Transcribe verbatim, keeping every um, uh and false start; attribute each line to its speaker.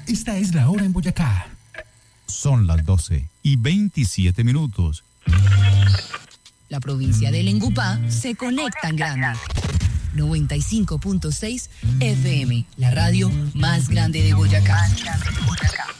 Speaker 1: Esta es la hora en Boyacá.
Speaker 2: Son las doce y veintisiete minutos.
Speaker 3: La provincia del Engupá se conecta en grande. noventa y cinco punto seis F M, la radio más grande de Boyacá.